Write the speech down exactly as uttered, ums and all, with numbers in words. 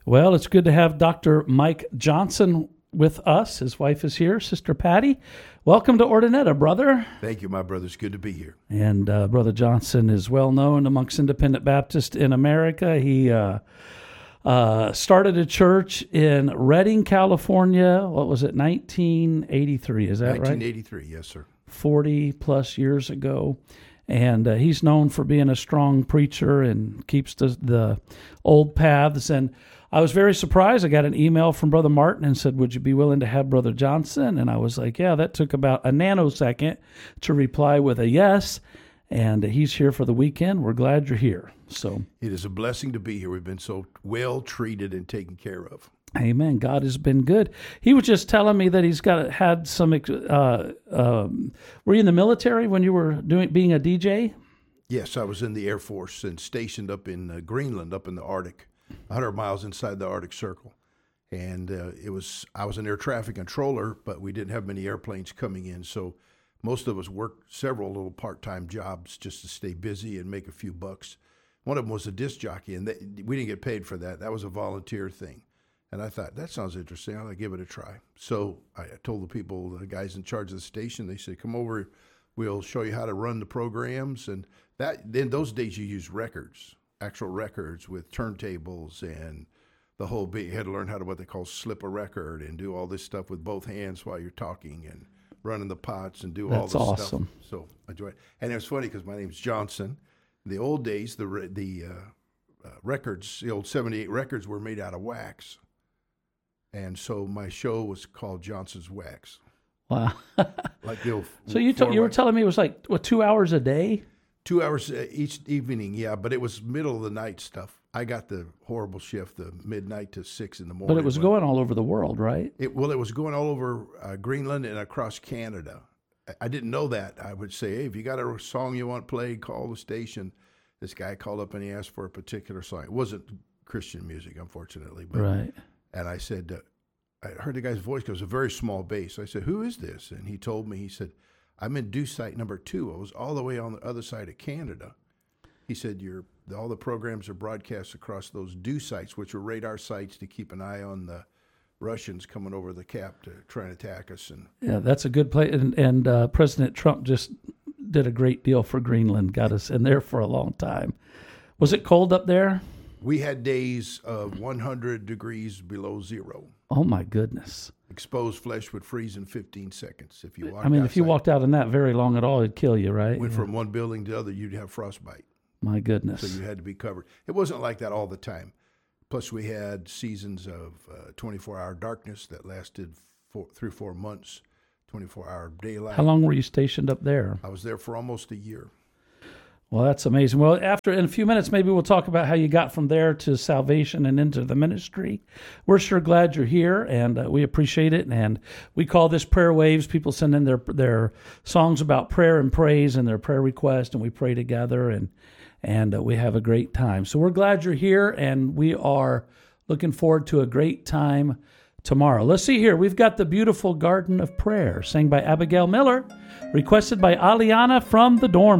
Well, it's good to have Doctor Mike Johnson with us. His wife is here, Sister Patty. Welcome to Ordinetta, brother. Thank you, my brother. It's good to be here. And uh, Brother Johnson is well known amongst independent Baptists in America. He uh, uh, started a church in Redding, California. What was it, nineteen eighty-three? Is that right? nineteen eighty-three, yes, sir. forty plus years ago. And uh, he's known for being a strong preacher and keeps the, the old paths. And I was very surprised. I got an email from Brother Martin and said, would you be willing to have Brother Johnson? And I was like, yeah, that took about a nanosecond to reply with a yes. And he's here for the weekend. We're glad you're here. So it is a blessing to be here. We've been so well treated and taken care of. Amen. God has been good. He was just telling me that he's got had some. Uh, um, were you in the military when you were doing being a D J? Yes, I was in the Air Force and stationed up in uh, Greenland, up in the Arctic, one hundred miles inside the Arctic Circle. And uh, it was I was an air traffic controller, but we didn't have many airplanes coming in, so most of us worked several little part-time jobs just to stay busy and make a few bucks. One of them was a disc jockey, and they, we didn't get paid for that. That was a volunteer thing. And I thought, that sounds interesting. I'll give it a try. So I told the people, the guys in charge of the station, they said, come over, we'll show you how to run the programs. And that in those days, you used records, actual records with turntables and the whole bit. You had to learn how to what they call slip a record and do all this stuff with both hands while you're talking and running the pots and do all That's this awesome. stuff. So I enjoyed it. And it was funny because my name's Johnson. In the old days, the, the uh, uh, records, the old seventy-eight records were made out of wax. And so my show was called Johnson's Wax. Wow. Like the old so you t- you were telling me it was like, what, two hours a day? Two hours each evening, yeah, but it was middle of the night stuff. I got the horrible shift, the midnight to six in the morning. But it was going all over the world, right? It, well, it was going all over uh, Greenland and across Canada. I didn't know that. I would say, hey, if you got a song you want played, call the station. This guy called up and he asked for a particular song. It wasn't Christian music, unfortunately. But, right. And I said, uh, I heard the guy's voice because it was a very small bass. I said, who is this? And he told me, he said, I'm in due site number two. I was all the way on the other side of Canada. He said, You're, all the programs are broadcast across those due sites, which are radar sites to keep an eye on the Russians coming over the cap to try and attack us. And yeah, that's a good place. And, and uh, President Trump just did a great deal for Greenland, got us in there for a long time. Was it cold up there? We had days of one hundred degrees below zero. Oh, my goodness. Exposed flesh would freeze in fifteen seconds. If you walked I mean, outside. If you walked out in that very long at all, it'd kill you, right? Went yeah. from one building to the other, you'd have frostbite. My goodness. So you had to be covered. It wasn't like that all the time. Plus, we had seasons of uh, twenty-four hour darkness that lasted four, three, four months, twenty-four hour daylight. How long were you stationed up there? I was there for almost a year. Well, that's amazing. Well, after in a few minutes, maybe we'll talk about how you got from there to salvation and into the ministry. We're sure glad you're here, and uh, we appreciate it. And we call this Prayer Waves. People send in their their songs about prayer and praise and their prayer requests, and we pray together, and and uh, we have a great time. So we're glad you're here, and we are looking forward to a great time tomorrow. Let's see here. We've got the beautiful Garden of Prayer, sang by Abigail Miller, requested by Aliana from the dorm